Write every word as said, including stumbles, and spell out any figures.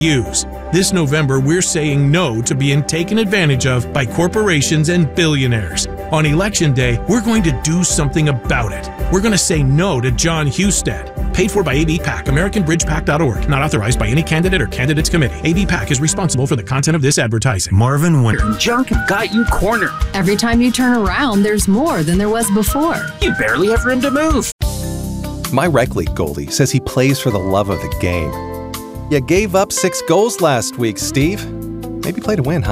use. This November, we're saying no to being taken advantage of by corporations and billionaires. On Election Day, we're going to do something about it. We're going to say no to John Husted. Paid for by A B PAC, American Bridge Pac dot org. Not authorized by any candidate or candidates committee. A B PAC is responsible for the content of this advertising. Marvin Winter. Junk have got you cornered. Every time you turn around, there's more than there was before. You barely have room to move. My rec league goalie says he plays for the love of the game. You gave up six goals last week, Steve. Maybe play to win, huh?